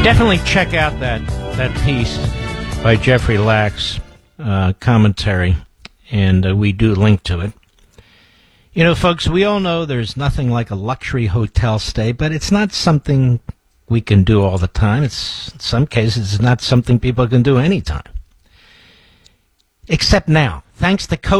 Definitely check out that piece by Jeffrey Lack's commentary, and we do link to it. You know, folks, we all know there's nothing like a luxury hotel stay, but it's not something we can do all the time. It's, in some cases, it's not something people can do anytime. Except now, thanks to